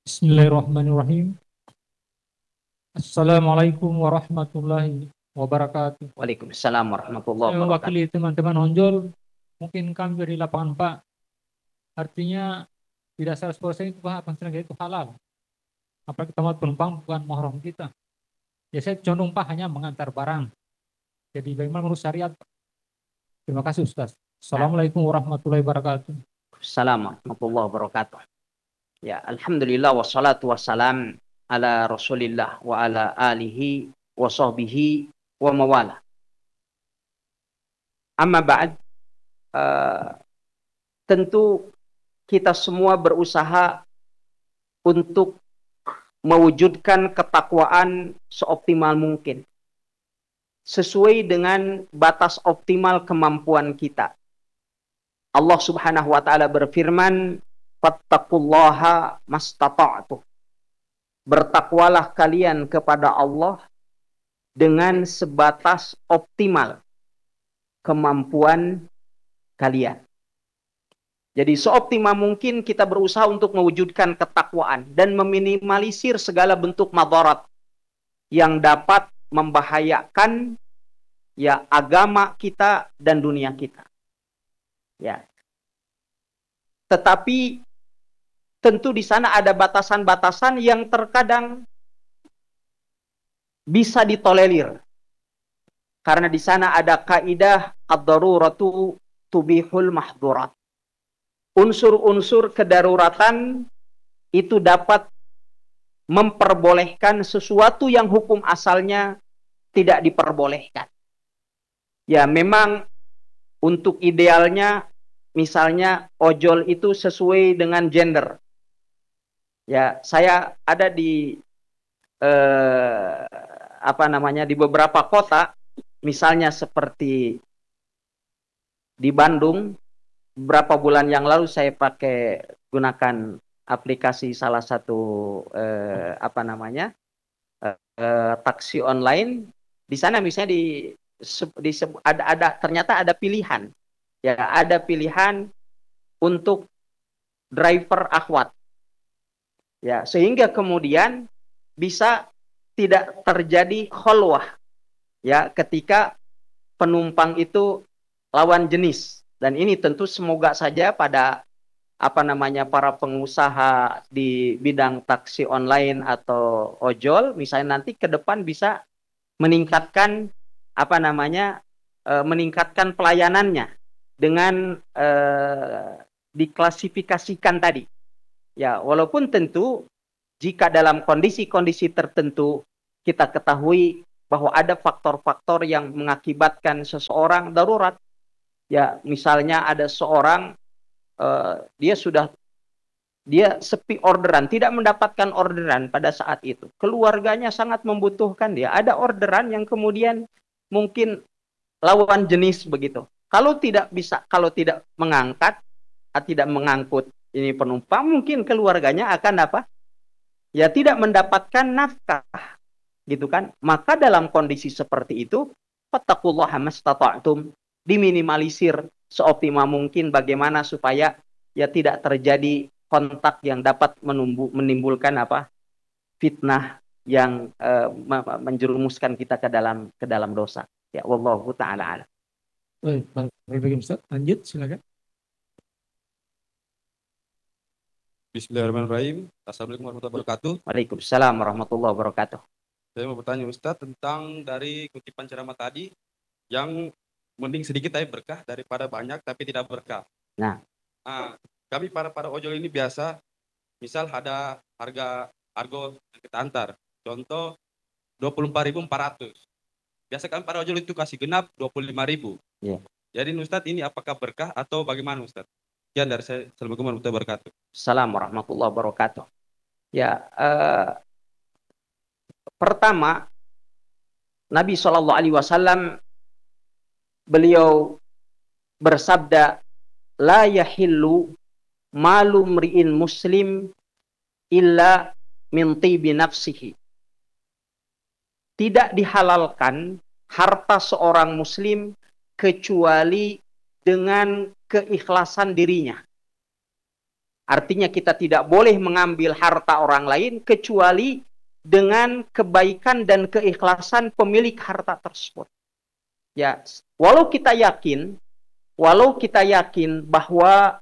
Bismillahirrahmanirrahim. Assalamualaikum warahmatullahi wabarakatuh. Waalaikumsalam warahmatullahi Saya wabarakatuh. mewakili teman-teman Honjol. Mungkin kami dari lapangan Pak. Artinya tidak 100% itu Pak, panggilan itu halal. Apalagi tempat penumpang bukan mahram kita. Ya saya condong Pak hanya mengantar barang. Jadi bagaimana menurut syariat Pak? Terima kasih Ustaz. Nah, Assalamualaikum warahmatullahi wabarakatuh. Assalamualaikum warahmatullahi wabarakatuh. Ya, alhamdulillah wassalatu wassalam ala Rasulillah wa ala alihi wa sahbihi wa mawala. Amma ba'd, eh, tentu kita semua berusaha untuk mewujudkan ketakwaan seoptimal mungkin sesuai dengan batas optimal kemampuan kita. Allah Subhanahu wa taala berfirman, "Fattaqullaha mastata'tu." Bertakwalah kalian kepada Allah dengan sebatas optimal kemampuan kalian. Jadi seoptimal mungkin kita berusaha untuk mewujudkan ketakwaan dan meminimalisir segala bentuk madarat yang dapat membahayakan ya agama kita dan dunia kita. Ya. Tetapi tentu di sana ada batasan-batasan yang terkadang bisa ditolerir. Karena di sana ada kaidah ad-daruratu tubihul mahdhurat. Unsur-unsur kedaruratan itu dapat memperbolehkan sesuatu yang hukum asalnya tidak diperbolehkan. Ya memang untuk idealnya misalnya ojol itu sesuai dengan gender. Ya, saya ada di di beberapa kota, misalnya seperti di Bandung, beberapa bulan yang lalu saya gunakan aplikasi salah satu taksi online. Di sana misalnya ternyata ada pilihan. Ya, ada pilihan untuk driver akhwat. Ya, sehingga kemudian bisa tidak terjadi kholwah ya ketika penumpang itu lawan jenis. Dan ini tentu semoga saja pada para pengusaha di bidang taksi online atau ojol misalnya nanti ke depan bisa meningkatkan meningkatkan pelayanannya dengan diklasifikasikan tadi. Ya, walaupun tentu jika dalam kondisi-kondisi tertentu kita ketahui bahwa ada faktor-faktor yang mengakibatkan seseorang darurat. Ya, misalnya ada seorang dia sepi orderan, tidak mendapatkan orderan pada saat itu. Keluarganya sangat membutuhkan dia. Ada orderan yang kemudian mungkin lawan jenis begitu. Kalau tidak mengangkat, tidak mengangkut ini penumpang, mungkin keluarganya akan apa? Ya tidak mendapatkan nafkah, gitu kan? Maka dalam kondisi seperti itu, fattaqullaha mastata'tum, diminimalisir seoptimal mungkin bagaimana supaya ya tidak terjadi kontak yang dapat menimbulkan fitnah yang menjerumuskan kita ke dalam dosa. Ya, wallahu taala alam. Baik, Ustaz. Lanjut, silakan. Bismillahirrahmanirrahim. Assalamualaikum warahmatullahi wabarakatuh. Waalaikumsalam warahmatullahi wabarakatuh. Saya mau bertanya Ustadz tentang dari kutipan ceramah tadi yang mending sedikit tapi berkah daripada banyak tapi tidak berkah. Nah, kami para ojol ini biasa, misal ada argo yang kita antar. Contoh 24.400. Biasa kan para ojol itu kasih genap 25.000. Yeah. Jadi Ustadz ini apakah berkah atau bagaimana Ustadz? Sekian dari saya. Assalamualaikum warahmatullahi wabarakatuh. Assalamualaikum warahmatullahi wabarakatuh. Ya, pertama Nabi SAW beliau bersabda, la yahillu malu mri'in muslim illa min tibi nafsihi. Tidak dihalalkan harta seorang muslim kecuali dengan keikhlasan dirinya. Artinya kita tidak boleh mengambil harta orang lain kecuali dengan kebaikan dan keikhlasan pemilik harta tersebut. Ya, walau kita yakin bahwa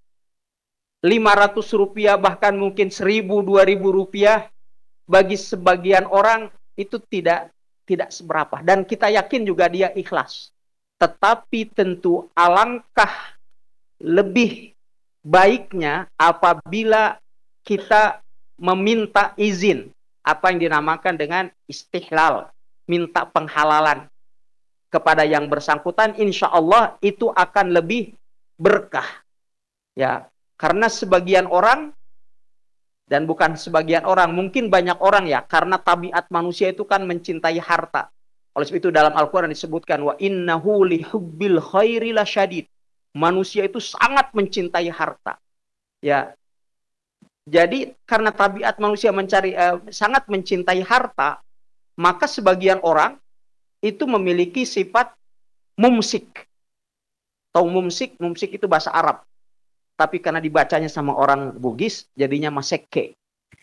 500 rupiah bahkan mungkin 1.000, 2.000 rupiah bagi sebagian orang itu tidak seberapa, dan kita yakin juga dia ikhlas. Tetapi tentu alangkah lebih baiknya apabila kita meminta izin, apa yang dinamakan dengan istihlal, minta penghalalan kepada yang bersangkutan, insya Allah itu akan lebih berkah. Ya, karena sebagian orang, dan bukan sebagian orang, mungkin banyak orang ya, karena tabiat manusia itu kan mencintai harta. Oleh sebab itu dalam Al-Quran disebutkan, wa innahu lihubbil khairi lasyadid. Manusia itu sangat mencintai harta. Ya, jadi karena tabiat manusia sangat mencintai harta, maka sebagian orang itu memiliki sifat mumsik. Tahu mumsik? Mumsik itu bahasa Arab. Tapi karena dibacanya sama orang Bugis, jadinya maseke.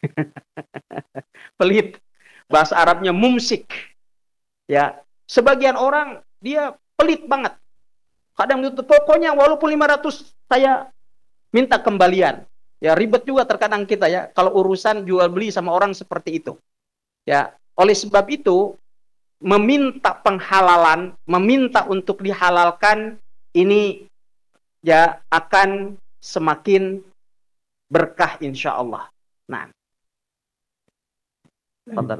Pelit. Bahasa Arabnya mumsik. Ya, sebagian orang dia pelit banget. Kadang itu pokoknya walaupun 500 saya minta kembalian. Ya, ribet juga terkadang kita ya kalau urusan jual beli sama orang seperti itu. Ya, oleh sebab itu meminta penghalalan, meminta untuk dihalalkan, ini ya akan semakin berkah insya Allah. Nah, fadhal.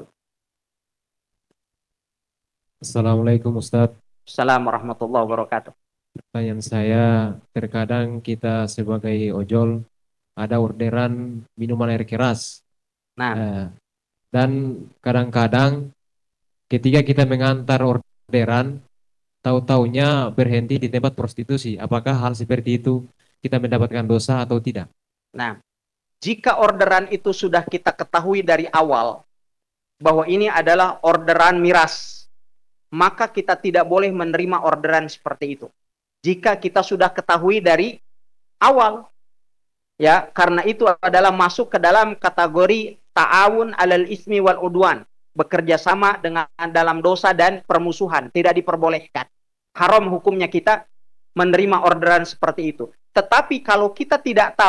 Assalamualaikum Ustadz. Assalamualaikum warahmatullahi wabarakatuh. Pertanyaan saya, terkadang kita sebagai ojol ada orderan minuman air keras. Nah, dan kadang-kadang ketika kita mengantar orderan, tahu-taunya berhenti di tempat prostitusi. Apakah hal seperti itu kita mendapatkan dosa atau tidak? Nah, jika orderan itu sudah kita ketahui dari awal bahwa ini adalah orderan miras, maka kita tidak boleh menerima orderan seperti itu. Jika kita sudah ketahui dari awal, ya, karena itu adalah masuk ke dalam kategori ta'awun 'alal ismi wal udwan, bekerja sama dengan dalam dosa dan permusuhan, tidak diperbolehkan. Haram hukumnya kita menerima orderan seperti itu. Tetapi kalau kita tidak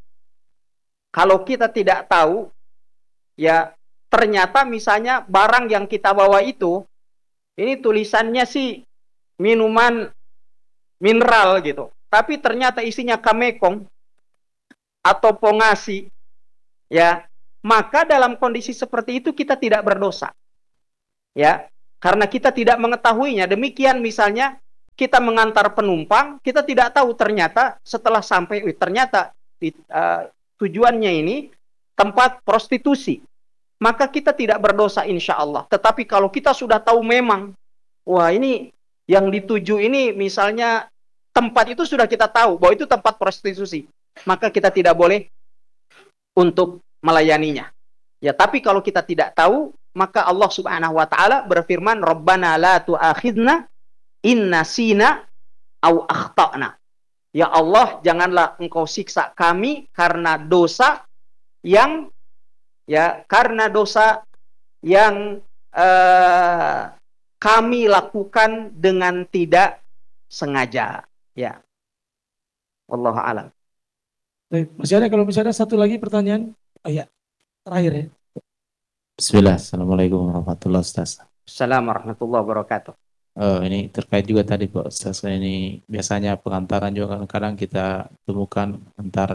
tahu, ya ternyata misalnya barang yang kita bawa itu, ini tulisannya sih minuman mineral gitu, tapi ternyata isinya kamekong atau pongasi, ya, maka dalam kondisi seperti itu kita tidak berdosa, ya, karena kita tidak mengetahuinya. Demikian misalnya kita mengantar penumpang, kita tidak tahu ternyata setelah sampai ternyata tujuannya ini tempat prostitusi, maka kita tidak berdosa insya Allah. Tetapi kalau kita sudah tahu memang, wah ini yang dituju ini misalnya tempat itu sudah kita tahu bahwa itu tempat prostitusi, maka kita tidak boleh untuk melayaninya. Ya, tapi kalau kita tidak tahu, maka Allah Subhanahu wa taala berfirman, "Rabbana la tu'akhidna in nasina aw akhtana." Ya Allah, janganlah Engkau siksa kami karena dosa yang kami lakukan dengan tidak sengaja. Ya. Wallahu a'lam. Baik, masih ada, kalau misalnya satu lagi pertanyaan. Oh ya, terakhir ya. Bismillah, Assalamualaikum warahmatullahi wabarakatuh. Assalamualaikum warahmatullahi wabarakatuh. Ini terkait juga tadi Pak Ustaz, ini biasanya pengantaran juga kadang kita temukan antar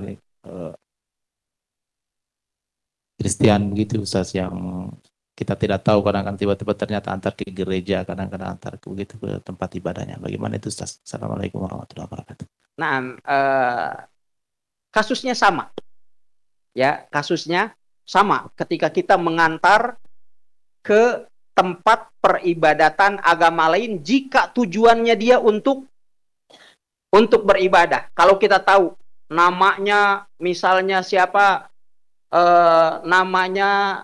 Kristen begitu Ustaz, yang kita tidak tahu, kadang-kadang tiba-tiba ternyata antar ke gereja, kadang-kadang antar ke begitu ke tempat ibadahnya. Bagaimana itu Ustaz? Assalamualaikum warahmatullahi wabarakatuh. Nah, kasusnya sama. Ya, kasusnya sama ketika kita mengantar ke tempat peribadatan agama lain jika tujuannya dia untuk beribadah. Kalau kita tahu namanya misalnya siapa, namanya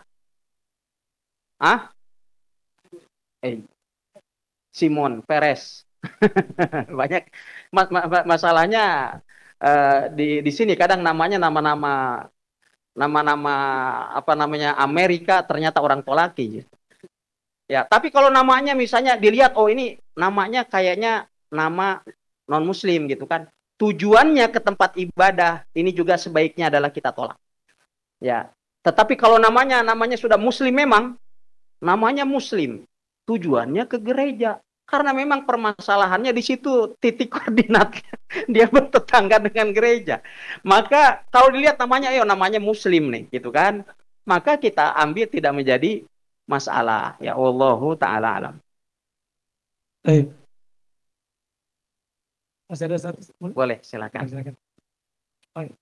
Simon Peres. Banyak masalahnya di sini kadang namanya nama-nama apa namanya Amerika ternyata orang Polaki. Ya, tapi kalau namanya misalnya dilihat, oh ini namanya kayaknya nama non-muslim gitu kan. Tujuannya ke tempat ibadah, ini juga sebaiknya adalah kita tolak. Ya, tetapi kalau namanya sudah muslim memang, namanya muslim, tujuannya ke gereja. Karena memang permasalahannya di situ titik koordinatnya, dia bertetangga dengan gereja. Maka kalau dilihat namanya, namanya muslim nih, gitu kan. Maka kita ambil tidak menjadi masalah. Ya Allahu ta'ala alam. Baik. Masih ada satu? Boleh, silakan. Silakan. Baik.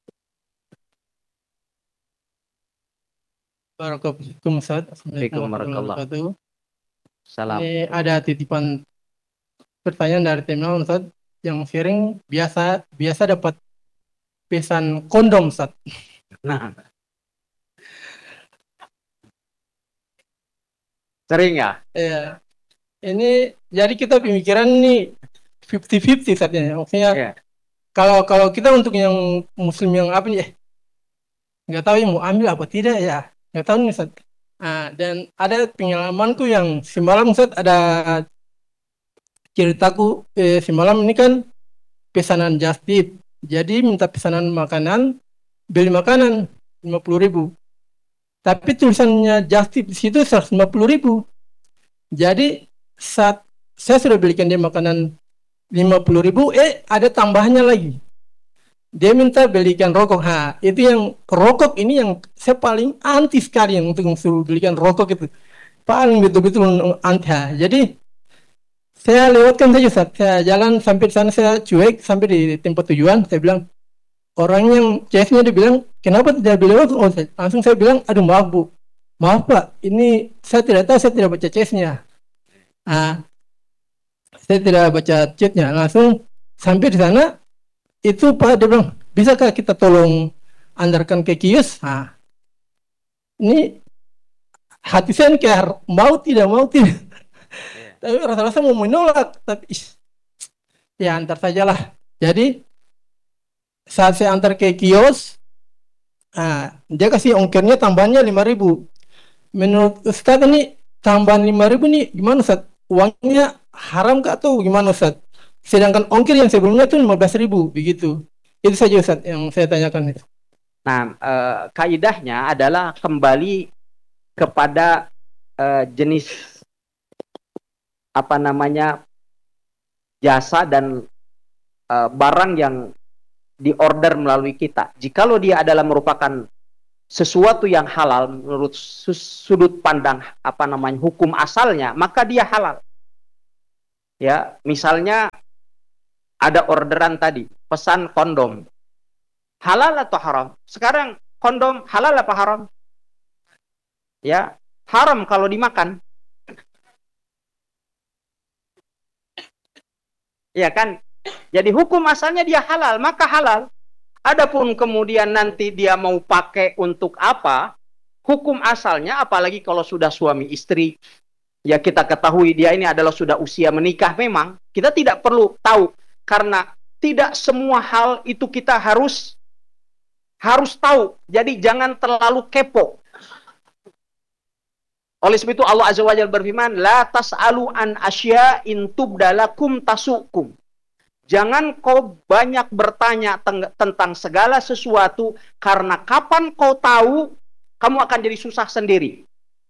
Waalaikumsalam. Assalamualaikum warahmatullahi wabarakatuh. Salam. Ini ada titipan pertanyaan dari terminal Ustaz yang sharing biasa dapat pesan kondom Ustaz. Nah. Sering ya? Iya. Ini jadi kita pemikiran ini 50-50 Ustaz ya. Maksudnya kalau kita untuk yang muslim yang apa nih? Nggak tahu yang mau ambil apa tidak ya. Nggak tahu nih Ustaz. Dan ada pengalamanku yang semalam Ustaz, ada ceritaku semalam ini kan pesanan just tip. Jadi minta pesanan makanan, beli makanan 50.000. Tapi tulisannya just tip di situ 150.000. Jadi saat saya sudah belikan dia makanan 50.000, ada tambahannya lagi. Dia minta belikan rokok. Itu yang rokok ini yang saya paling anti sekali yang untuk suruh belikan rokok itu. Paling betul-betul anti. Jadi saya lewatkan saja Ustaz. Saya jalan sampai di sana, saya cuek sampai di tempat tujuan. Saya bilang, orang yang CS-nya dia bilang, kenapa tidak beli rokok? Langsung saya bilang, aduh maaf Bu. Maaf Pak, ini saya tidak tahu, saya tidak baca CS-nya. Saya tidak baca chatnya. Langsung sampai di sana, itu Pak dia bilang, bisakah kita tolong antarkan ke kios? Ini hati saya kayak mau tidak. Tapi rasa-rasa mau menolak, tapi ya antar sajalah. Jadi saat saya antar ke kios, dia kasih ongkirnya tambahannya 5.000. Menurut Ustaz ini tambahan 5.000 nih gimana Ustaz? Uangnya haram kah atau gimana Ustaz? Sedangkan ongkir yang sebelumnya itu 15.000 begitu. Itu saja Ustaz yang saya tanyakan itu. Nah, kaidahnya adalah kembali kepada jenis apa namanya jasa dan barang yang diorder melalui kita. Jikalau dia adalah merupakan sesuatu yang halal menurut sudut pandang apa namanya hukum asalnya, maka dia halal. Ya, misalnya ada orderan tadi, pesan kondom. Halal atau haram? Sekarang kondom halal apa haram? Ya, haram kalau dimakan. Ya kan? Jadi hukum asalnya dia halal, maka halal. Adapun kemudian nanti dia mau pakai untuk apa? Hukum asalnya, apalagi kalau sudah suami istri, ya kita ketahui dia ini adalah sudah usia menikah memang, kita tidak perlu tahu. Karena tidak semua hal itu kita harus tahu. Jadi jangan terlalu kepo. Oleh sebab itu Allah Azza wa Jalla berfirman, la tas'alu an asya'in tubdalakum tasukum. Jangan kau banyak bertanya tentang segala sesuatu, karena kapan kau tahu, kamu akan jadi susah sendiri.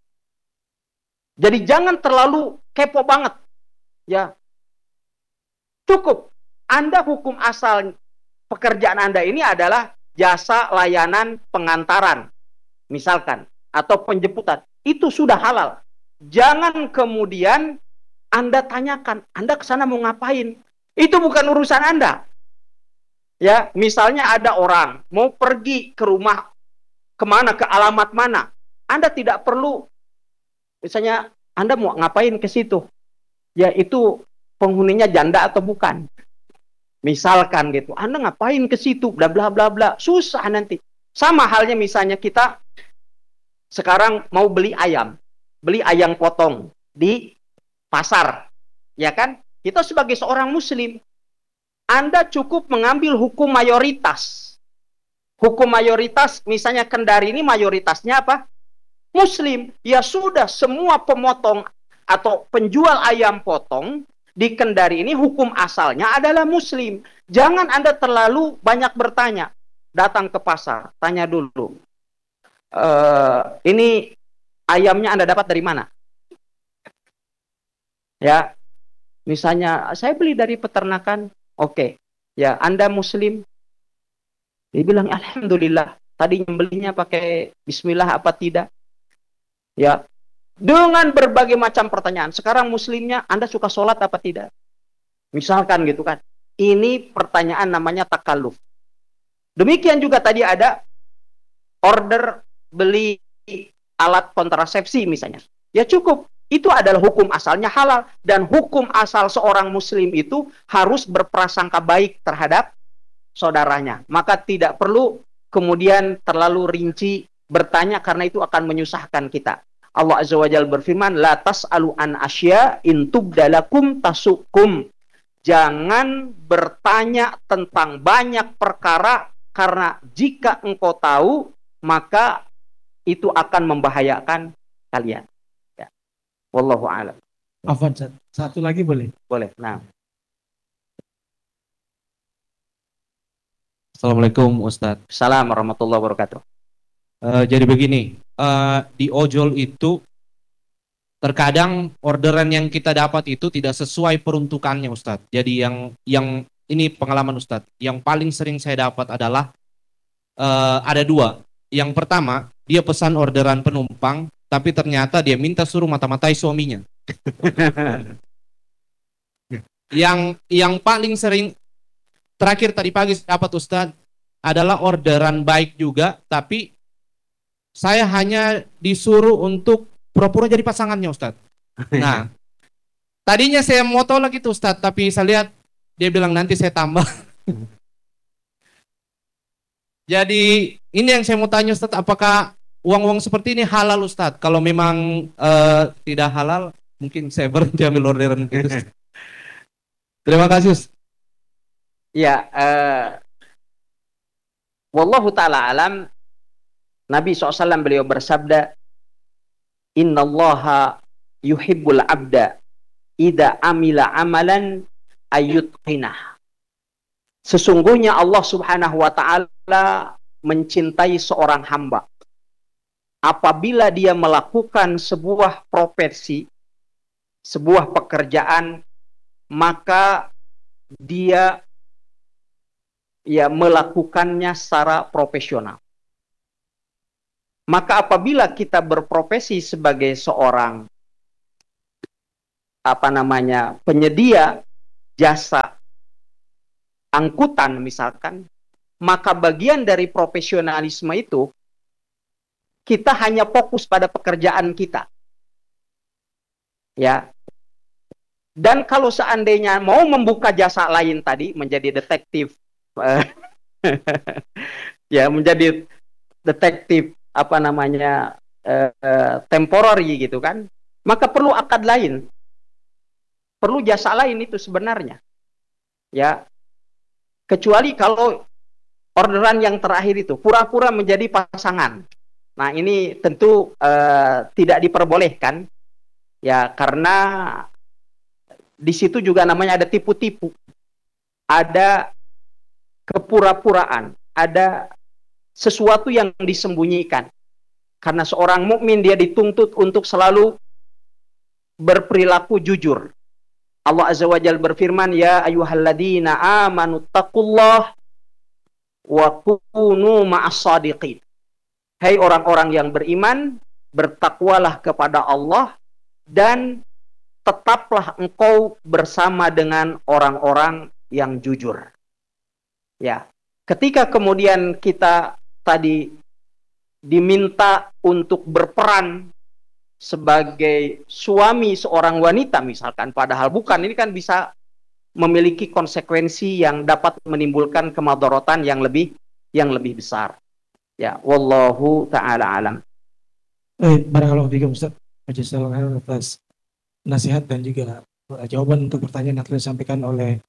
Jadi jangan terlalu kepo banget. Ya. Cukup. Anda hukum asal pekerjaan Anda ini adalah jasa layanan pengantaran, misalkan, atau penjemputan. Itu sudah halal. Jangan kemudian Anda tanyakan, Anda ke sana mau ngapain? Itu bukan urusan Anda. Ya, misalnya ada orang mau pergi ke rumah kemana, ke alamat mana. Anda tidak perlu, misalnya Anda mau ngapain ke situ? Ya, itu penghuninya janda atau bukan? Misalkan gitu, Anda ngapain ke situ, bla bla bla bla, susah nanti. Sama halnya misalnya kita sekarang mau beli ayam potong di pasar, ya kan? Kita sebagai seorang muslim, Anda cukup mengambil hukum mayoritas. Hukum mayoritas, misalnya Kendari ini mayoritasnya apa? Muslim. Ya sudah, semua pemotong atau penjual ayam potong di Kendari ini hukum asalnya adalah Muslim. Jangan Anda terlalu banyak bertanya. Datang ke pasar, tanya dulu. Ini ayamnya Anda dapat dari mana? Ya, misalnya saya beli dari peternakan. Oke, ya Anda Muslim? Dia bilang alhamdulillah. Tadi belinya pakai Bismillah apa tidak? Ya, dengan berbagai macam pertanyaan. Sekarang Muslimnya Anda suka sholat apa tidak? Misalkan gitu kan. Ini pertanyaan namanya takalluf. Demikian juga tadi ada order beli alat kontrasepsi misalnya. Ya cukup. Itu adalah hukum asalnya halal. Dan hukum asal seorang muslim itu harus berprasangka baik terhadap saudaranya. Maka tidak perlu kemudian terlalu rinci bertanya karena itu akan menyusahkan kita. Allah Azza wa Jalla berfirman, La tas'alu an asya in tubdalakum tasukum. Jangan bertanya tentang banyak perkara karena jika engkau tahu maka itu akan membahayakan kalian. Wallahu a'lam. Afwan, satu lagi boleh? Boleh. Nah. Assalamualaikum Ustadz. Assalamualaikum warahmatullahi wabarakatuh. Jadi begini, di ojol itu terkadang orderan yang kita dapat itu tidak sesuai peruntukannya Ustadz. Jadi yang ini pengalaman Ustadz, yang paling sering saya dapat adalah ada dua. Yang pertama, dia pesan orderan penumpang, tapi ternyata dia minta suruh mata-matai suaminya. Yang paling sering terakhir tadi pagi dapat Ustadz adalah orderan baik juga, tapi saya hanya disuruh untuk pura-pura jadi pasangannya Ustadz. Nah, tadinya saya mau tolak itu Ustadz, tapi saya lihat dia bilang nanti saya tambah. Jadi ini yang saya mau tanya Ustadz, apakah uang-uang seperti ini halal Ustadz? Kalau memang tidak halal, mungkin saya berhenti ambil orderan itu. Terima kasih Ustadz. Ya, wallahu ta'ala alam. Nabi SAW beliau bersabda, Innallaha yuhibbul abda idza amila amalan ayyutqinah. Sesungguhnya Allah Subhanahu wa ta'ala mencintai seorang hamba apabila dia melakukan sebuah profesi, sebuah pekerjaan, maka dia melakukannya secara profesional. Maka apabila kita berprofesi sebagai seorang penyedia jasa angkutan misalkan, maka bagian dari profesionalisme itu kita hanya fokus pada pekerjaan kita. Ya. Dan kalau seandainya mau membuka jasa lain tadi menjadi detektif menjadi detektif temporary gitu kan, maka perlu akad lain, perlu jasa lain itu sebenarnya, ya. Kecuali kalau orderan yang terakhir itu pura-pura menjadi pasangan. Nah ini tentu tidak diperbolehkan, ya, karena di situ juga namanya ada tipu-tipu, ada kepura-puraan, ada sesuatu yang disembunyikan. Karena seorang mukmin dia dituntut untuk selalu berperilaku jujur. Allah Azza wa Jalla berfirman, Ya ayyuhalladzina amanu taqullah wa kunu ma'as-shadiqin. Hai orang-orang yang beriman, bertakwalah kepada Allah dan tetaplah engkau bersama dengan orang-orang yang jujur. Ya, ketika kemudian kita tadi diminta untuk berperan sebagai suami seorang wanita misalkan, padahal bukan, ini kan bisa memiliki konsekuensi yang dapat menimbulkan kemadharatan yang lebih besar. Ya, wallahu taala alam. Barakallahu fikum Ustaz. Jazakallahu khairan atas nasihat dan juga jawaban untuk pertanyaan yang telah disampaikan oleh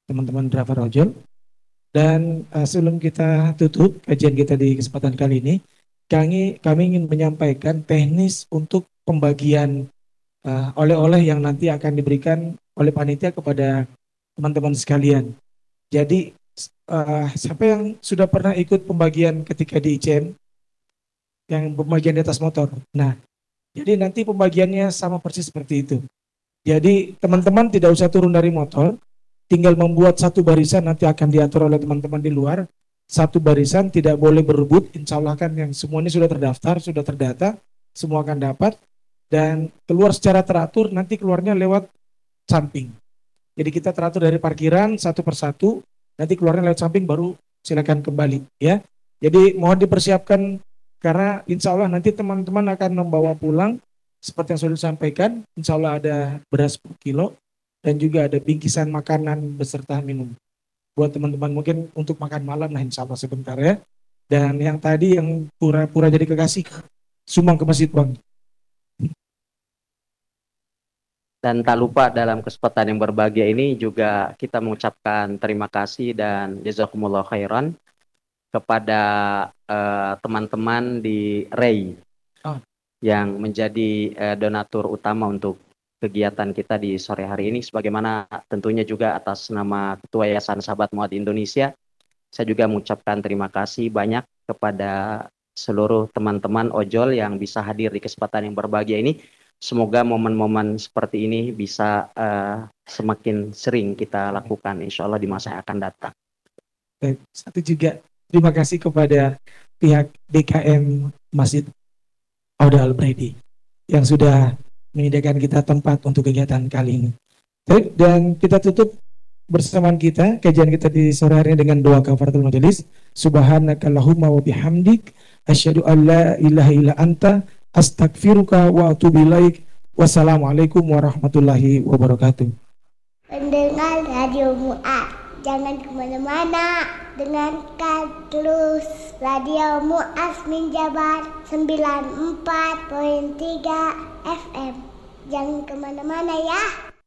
teman-teman driver ojol. Dan sebelum kita tutup kajian kita di kesempatan kali ini, kami ingin menyampaikan teknis untuk pembagian oleh-oleh yang nanti akan diberikan oleh panitia kepada teman-teman sekalian. Jadi siapa yang sudah pernah ikut pembagian ketika di ICM, yang pembagian di atas motor. Nah, jadi nanti pembagiannya sama persis seperti itu. Jadi teman-teman tidak usah turun dari motor, tinggal membuat satu barisan, nanti akan diatur oleh teman-teman di luar. Satu barisan, tidak boleh berebut, insya Allah kan yang semuanya sudah terdaftar, sudah terdata, semua akan dapat. Dan keluar secara teratur, nanti keluarnya lewat samping. Jadi kita teratur dari parkiran satu persatu, nanti keluarnya lewat samping baru silakan kembali ya. Jadi mohon dipersiapkan karena insya Allah nanti teman-teman akan membawa pulang seperti yang sudah disampaikan, insya Allah ada beras 10 kilo dan juga ada bingkisan makanan beserta minum. Buat teman-teman mungkin untuk makan malam lah insya Allah sebentar ya. Dan yang tadi yang pura-pura jadi kekasih, sumbang ke masjid Bang. Dan tak lupa dalam kesempatan yang berbahagia ini juga kita mengucapkan terima kasih dan jazakumullah khairan kepada teman-teman di REI yang menjadi donatur utama untuk kegiatan kita di sore hari ini, sebagaimana tentunya juga atas nama Ketua Yayasan Sahabat Muhammad Indonesia, saya juga mengucapkan terima kasih banyak kepada seluruh teman-teman ojol yang bisa hadir di kesempatan yang berbahagia ini. Semoga momen-momen seperti ini bisa semakin sering kita lakukan, insya Allah di masa yang akan datang. Satu juga terima kasih kepada pihak DKM Masjid Auda Al-Braidi yang sudah menyediakan kita tempat untuk kegiatan kali ini. Dan kita tutup bersamaan kita, kajian kita di sore hari ini dengan doa kafaratul majelis. Subhanakallahumma wa bihamdik asyhadu an la ilaha illa anta astaghfiruka wa atubu ilaik. Wassalamualaikum warahmatullahi wabarakatuh. Pendengar Radio Mu'ad, jangan kemana-mana, dengarkan terus Radio Mu'az min Jabar 94.3 FM. Jangan kemana-mana ya.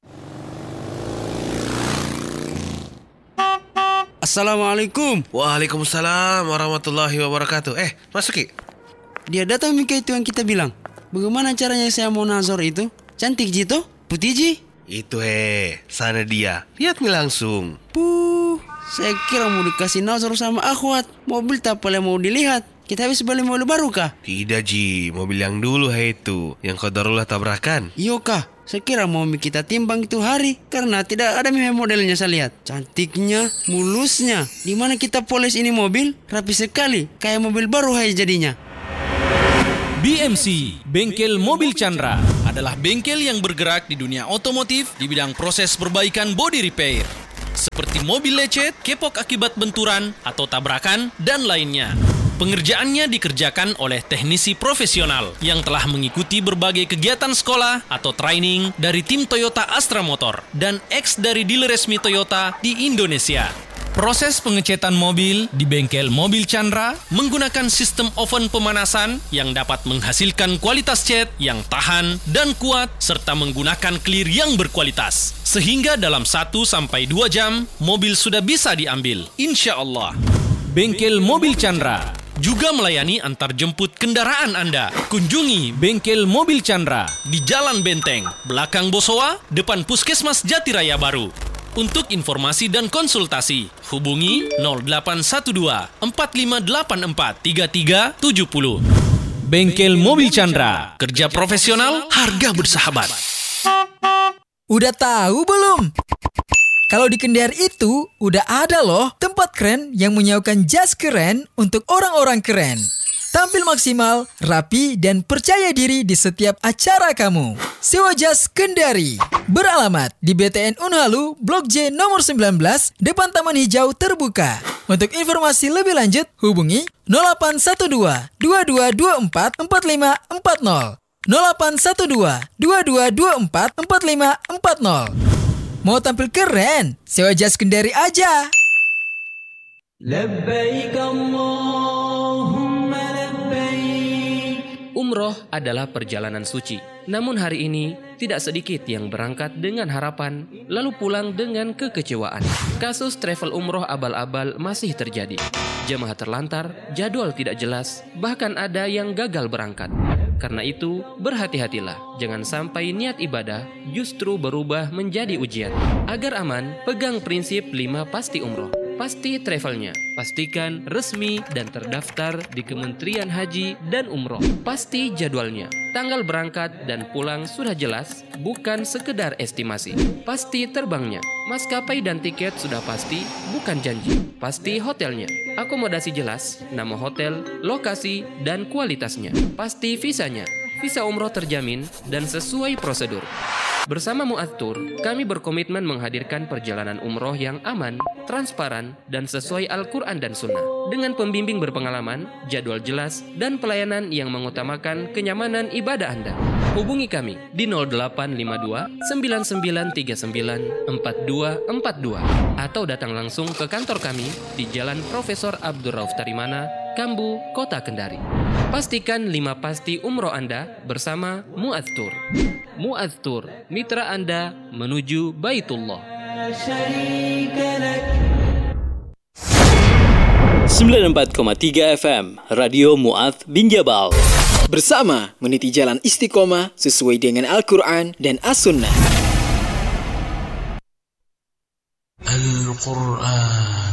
Assalamualaikum. Waalaikumsalam warahmatullahi wabarakatuh. Masuk Ki. Dia datang Mika itu yang kita bilang. Bagaimana caranya saya mau nazar itu? Cantik Jito? Putih Ji? Itu sana dia. Lihat Mi langsung. Saya kira mau dikasih nazar sama akhwat. Mobil tak boleh mau dilihat. Kita habis beli mobil baru kah? Tidak Ji, mobil yang dulu itu. Yang qadarullah tabrakan. Iyo kah? Saya kira mau kita timbang itu hari. Karena tidak ada modelnya saya lihat. Cantiknya, mulusnya. Dimana kita poles ini mobil? Rapi sekali. Kayak mobil baru jadinya. BMC, Bengkel Mobil Chandra, adalah bengkel yang bergerak di dunia otomotif di bidang proses perbaikan body repair. Seperti mobil lecet, kepok akibat benturan atau tabrakan, dan lainnya. Pengerjaannya dikerjakan oleh teknisi profesional yang telah mengikuti berbagai kegiatan sekolah atau training dari tim Toyota Astra Motor dan ex dari dealer resmi Toyota di Indonesia. Proses pengecetan mobil di bengkel Mobil Chandra menggunakan sistem oven pemanasan yang dapat menghasilkan kualitas cat yang tahan dan kuat serta menggunakan clear yang berkualitas. Sehingga dalam 1-2 jam, mobil sudah bisa diambil. Insya Allah. Bengkel Mobil Chandra juga melayani antar jemput kendaraan Anda. Kunjungi Bengkel Mobil Chandra di Jalan Benteng, belakang Bosowa, depan Puskesmas Jatiraya Baru. Untuk informasi dan konsultasi, hubungi 0812 4584 3370. Bengkel Mobil Chandra, kerja profesional, harga bersahabat. Udah tahu belum? Kalau di Kendari itu udah ada loh tempat keren yang menyewakan jas keren untuk orang-orang keren. Tampil maksimal, rapi, dan percaya diri di setiap acara kamu. Sewa jas Kendari. Beralamat di BTN Unhalu, Blok J nomor 19, depan Taman Hijau Terbuka. Untuk informasi lebih lanjut, hubungi 0812 2224 4540. 0812 2224 4540. Mau tampil keren? Sewa jas Kendari aja. Labbaik Allahumma labbaik. Umroh adalah perjalanan suci. Namun hari ini, tidak sedikit yang berangkat dengan harapan, lalu pulang dengan kekecewaan. Kasus travel umroh abal-abal masih terjadi. Jemaah terlantar, jadwal tidak jelas, bahkan ada yang gagal berangkat. Karena itu, berhati-hatilah. Jangan sampai niat ibadah justru berubah menjadi ujian. Agar aman, pegang prinsip 5 pasti umroh. Pasti travelnya, pastikan resmi dan terdaftar di Kementerian Haji dan Umroh. Pasti jadwalnya, tanggal berangkat dan pulang sudah jelas, bukan sekedar estimasi. Pasti terbangnya, maskapai dan tiket sudah pasti, bukan janji. Pasti hotelnya, akomodasi jelas, nama hotel, lokasi, dan kualitasnya. Pasti visanya, visa umroh terjamin dan sesuai prosedur. Bersama Mu'adz Tour, kami berkomitmen menghadirkan perjalanan umroh yang aman, transparan, dan sesuai Al-Quran dan Sunnah. Dengan pembimbing berpengalaman, jadwal jelas, dan pelayanan yang mengutamakan kenyamanan ibadah Anda. Hubungi kami di 0852 9939 4242 atau datang langsung ke kantor kami di Jalan Profesor Abdul Rauf Tarimana, Kambu, Kota Kendari. Pastikan 5 pasti umroh Anda bersama Mu'adz Tour. Mu'adz Tour, mitra Anda menuju Baitullah. 94,3 FM Radio Mu'adz bin Jabal. Bersama meniti jalan istiqomah sesuai dengan Al-Quran dan As-Sunnah. Al-Quran